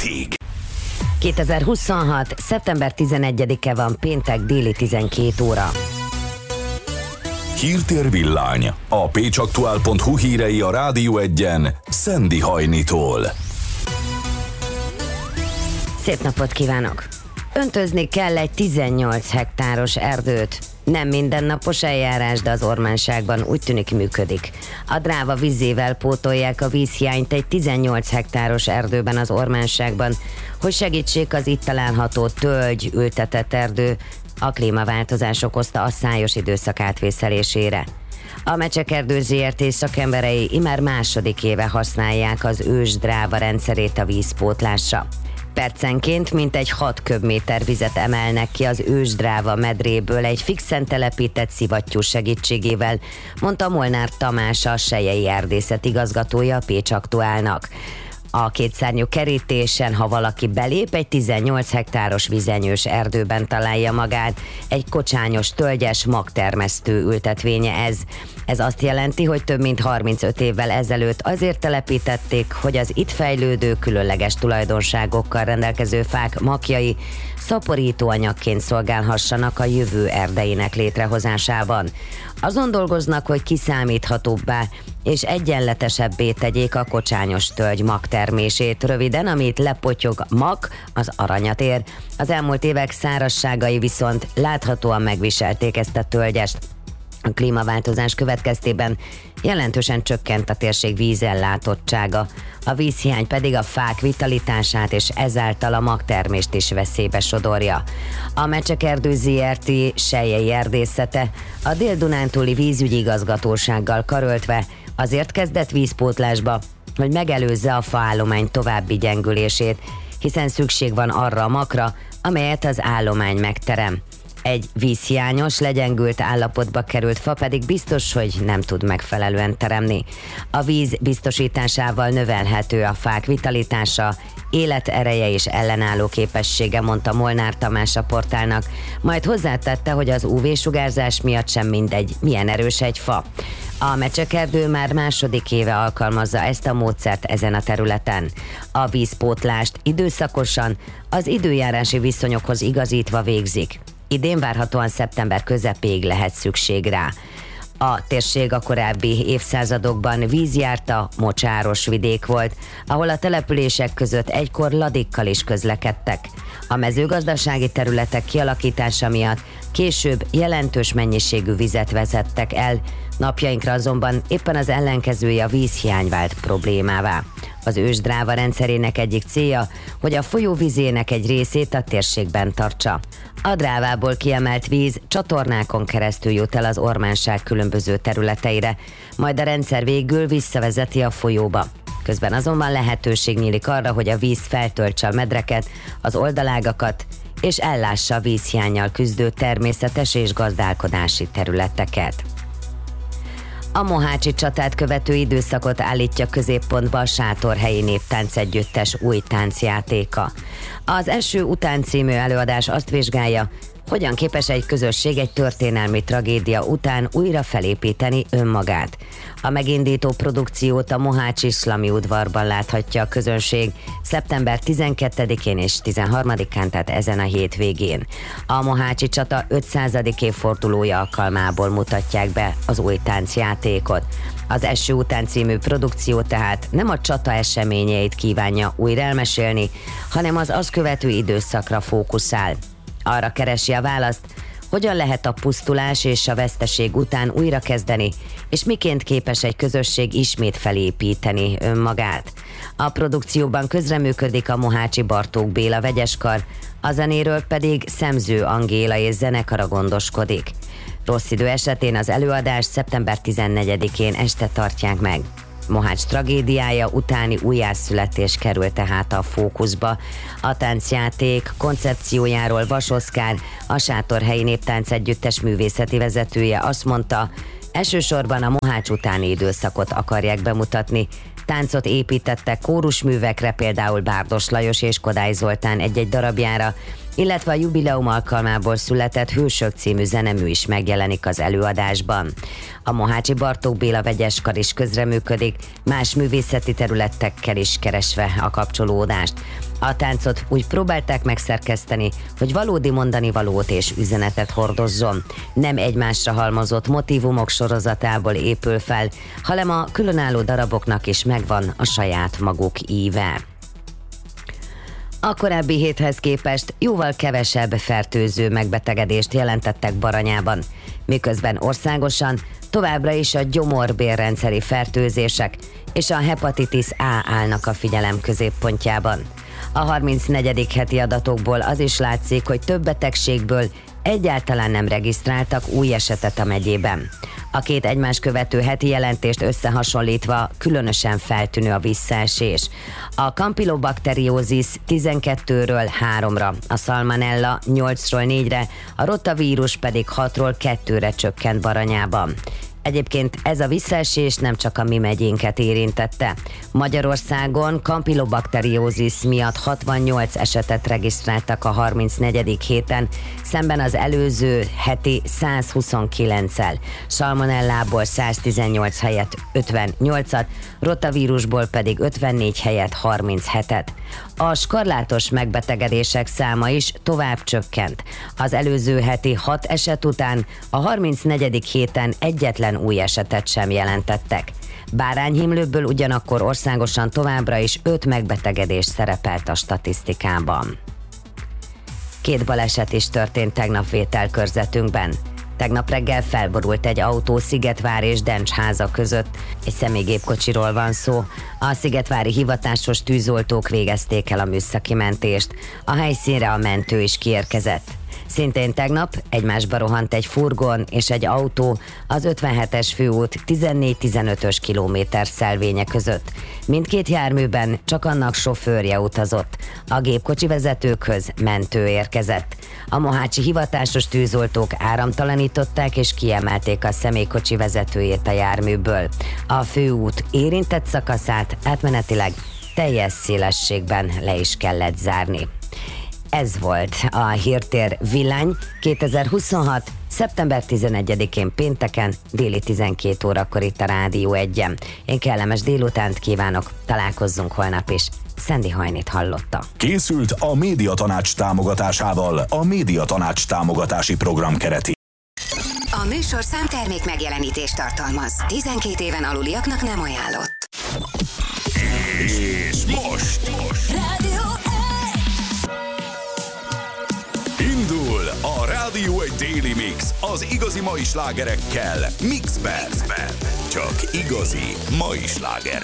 Játék. 2026. szeptember 11-e van, péntek, déli 12 óra. Hírtér villány. A pécsaktuál.hu hírei a Rádió 1-en Szendi Hajnitól. Szép napot kívánok! Öntözni kell egy 18 hektáros erdőt. Nem mindennapos eljárás, de az Ormánságban úgy tűnik működik. A Dráva vizével pótolják a vízhiányt egy 18 hektáros erdőben az Ormánságban, hogy segítsék az itt található tölgy ültetett erdő a klímaváltozás okozta asszályos időszak átvészelésére. A Mecsekerdő Zrt. Szakemberei immár második éve használják az ősdráva rendszerét a vízpótlásra. Percenként mintegy 6 köbméter vizet emelnek ki az ősdráva medréből egy fixen telepített szivattyú segítségével, mondta Molnár Tamás, a Selyei Erdészet igazgatója a Pécsaktuálnak. A kétszárnyú kerítésen, ha valaki belép, egy 18 hektáros vizenyős erdőben találja magát. Egy kocsányos, tölgyes magtermesztő ültetvénye ez. Ez azt jelenti, hogy több mint 35 évvel ezelőtt azért telepítették, hogy az itt fejlődő, különleges tulajdonságokkal rendelkező fák makjai szaporítóanyagként szolgálhassanak a jövő erdeinek létrehozásában. Azon dolgoznak, hogy kiszámíthatóbbá és egyenletesebbé tegyék a kocsányos tölgy magtermését. Röviden, amit lepotyog mag, az aranyat ér. Az elmúlt évek szárazságai viszont láthatóan megviselték ezt a tölgyest. A klímaváltozás következtében jelentősen csökkent a térség vízellátottsága, a vízhiány pedig a fák vitalitását és ezáltal a magtermést is veszélybe sodorja. A Mecsekerdő Zrt. Selyei Erdészete a Dél-Dunántúli vízügyi igazgatósággal karöltve azért kezdett vízpótlásba, hogy megelőzze a faállomány további gyengülését, hiszen szükség van arra a magra, amelyet az állomány megterem. Egy vízhiányos, legyengült állapotba került fa pedig biztos, hogy nem tud megfelelően teremni. A víz biztosításával növelhető a fák vitalitása, életereje és ellenálló képessége, mondta Molnár Tamás a portálnak, majd hozzátette, hogy az UV-sugárzás miatt sem mindegy, milyen erős egy fa. A Mecsekerdő már második éve alkalmazza ezt a módszert ezen a területen. A vízpótlást időszakosan, az időjárási viszonyokhoz igazítva végzik. Idén várhatóan szeptember közepéig lehet szükség rá. A térség a korábbi évszázadokban vízjárta, mocsáros vidék volt, ahol a települések között egykor ladikkal is közlekedtek. A mezőgazdasági területek kialakítása miatt később jelentős mennyiségű vizet vezettek el, napjainkra azonban éppen az ellenkezője, a vízhiány vált problémává. Az ősdráva rendszerének egyik célja, hogy a folyóvizének egy részét a térségben tartsa. A drávából kiemelt víz csatornákon keresztül jut el az Ormánság különböző területeire, majd a rendszer végül visszavezeti a folyóba. Közben azonban lehetőség nyílik arra, hogy a víz feltöltse a medreket, az oldalágakat, és ellássa a vízhiánnyal küzdő természetes és gazdálkodási területeket. A mohácsi csatát követő időszakot állítja középpontba a Sátorhelyi Néptánc Együttes új táncjátéka. Az Eső után című előadás azt vizsgálja, hogyan képes egy közösség egy történelmi tragédia után újra felépíteni önmagát. A megindító produkciót a mohácsi Szlami udvarban láthatja a közönség szeptember 12-én és 13-án, tehát ezen a hétvégén. A mohácsi csata 500. évfordulója alkalmából mutatják be az új táncjátékot. Az Eső után című produkció tehát nem a csata eseményeit kívánja újra elmesélni, hanem az azt követő időszakra fókuszál. Arra keresi a választ, hogyan lehet a pusztulás és a veszteség után újrakezdeni, és miként képes egy közösség ismét felépíteni önmagát. A produkcióban közreműködik a mohácsi Bartók Béla vegyeskar, a zenéről pedig Szemző Angéla és zenekara gondoskodik. Rossz idő esetén az előadást szeptember 14-én este tartják meg. Mohács tragédiája utáni újjászületés került tehát a fókuszba. A táncjáték koncepciójáról Vas Oszkár, a Sátorhelyi Néptánc Együttes művészeti vezetője azt mondta, elsősorban a mohács utáni időszakot akarják bemutatni. Táncot építettek kórusművekre, például Bárdos Lajos és Kodály Zoltán egy-egy darabjára, illetve a jubileum alkalmából született Hősök című zenemű is megjelenik az előadásban. A mohácsi Bartók Béla vegyeskar is közreműködik, más művészeti területekkel is keresve a kapcsolódást. A táncot úgy próbálták megszerkeszteni, hogy valódi mondani valót és üzenetet hordozzon. Nem egymásra halmozott motívumok sorozatából épül fel, hanem a különálló daraboknak is megvan a saját maguk íve. A korábbi héthez képest jóval kevesebb fertőző megbetegedést jelentettek Baranyában, miközben országosan továbbra is a gyomor-bélrendszeri fertőzések és a hepatitis A állnak a figyelem középpontjában. A 34. heti adatokból az is látszik, hogy több betegségből egyáltalán nem regisztráltak új esetet a megyében. A két egymás követő heti jelentést összehasonlítva különösen feltűnő a visszaesés. A Campylobacteriosis 12-ről 3-ra, a Salmonella 8-ról 4-re, a rotavírus pedig 6-ról 2-re csökkent Baranyában. Egyébként ez a visszaesés nem csak a mi megyénket érintette. Magyarországon Campylobacteriosis miatt 68 esetet regisztráltak a 34. héten, szemben az előző heti 129-el. Salmonellából 118 helyett 58-at, rotavírusból pedig 54 helyett 37-et. A skarlátos megbetegedések száma is tovább csökkent. Az előző heti 6 eset után a 34. héten egyetlen új esetet sem jelentettek. Bárányhimlőből ugyanakkor országosan továbbra is 5 megbetegedés szerepelt a statisztikában. 2 baleset is történt tegnap vételkörzetünkben. Tegnap reggel felborult egy autó Szigetvár és Dencsháza között. Egy személygépkocsiról van szó. A szigetvári hivatásos tűzoltók végezték el a műszaki mentést. A helyszínre a mentő is kiérkezett. Szintén tegnap egymásba rohant egy furgon és egy autó az 57-es főút 14-15-ös kilométerszelvénye között. Mindkét járműben csak annak sofőrje utazott. A gépkocsi vezetőkhöz mentő érkezett. A mohácsi hivatásos tűzoltók áramtalanították és kiemelték a személykocsi vezetőjét a járműből. A főút érintett szakaszát átmenetileg teljes szélességben le is kellett zárni. Ez volt a Hírtér Villány 2026. szeptember 11-én pénteken déli 12 órakor itt a Rádió 1-en. Én kellemes délutánt kívánok, találkozzunk holnap is. Szendi Hajnit hallotta. Készült a Médiatanács támogatásával a Médiatanács támogatási program keretében. A műsor számtermék megjelenítést tartalmaz. 12 éven aluliaknak nem ajánlott. És most Rádió 1! indul a Rádió 1 Daily Mix az igazi mai slágerekkel Mixben. Csak igazi mai slágerben.